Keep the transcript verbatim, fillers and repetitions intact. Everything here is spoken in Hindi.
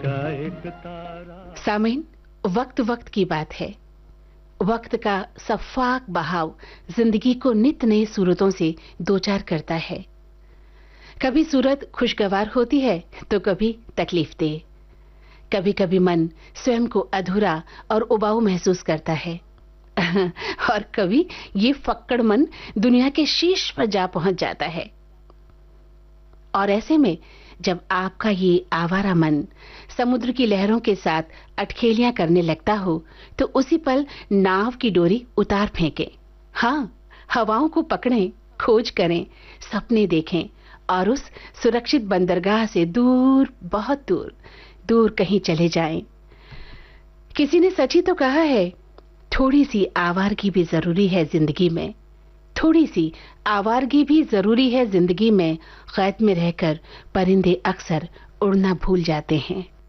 सामीन, वक्त वक्त की बात है। वक्त का सफाक बहाव जिंदगी को नित नई सूरतों से दो चार करता है। कभी सूरत खुशगवार होती है तो कभी तकलीफ दे। कभी कभी मन स्वयं को अधूरा और उबाऊ महसूस करता है और कभी ये फक्कड़ मन दुनिया के शीर्ष पर जा पहुंच जाता है। और ऐसे में जब आपका ये आवारा मन समुद्र की लहरों के साथ अटखेलियां करने लगता हो तो उसी पल नाव की डोरी उतार फेंकें। हाँ, हवाओं को पकड़ें, खोज करें, सपने देखें और उस सुरक्षित बंदरगाह से दूर, बहुत दूर, दूर कहीं चले जाएं। किसी ने सच ही तो कहा है, थोड़ी सी आवारगी भी जरूरी है जिंदगी में। थोड़ी सी आवारगी भी जरूरी है जिंदगी में। क़ैद में रहकर परिंदे अक्सर उड़ना भूल जाते हैं।